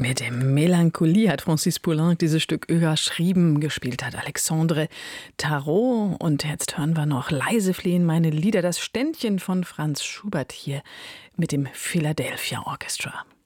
Mit dem Melancholie hat Francis Poulenc dieses Stück überschrieben. Gespielt hat Alexandre Tarot. Und jetzt hören wir noch Leise flehen meine Lieder, das Ständchen von Franz Schubert hier mit dem Philadelphia Orchestra.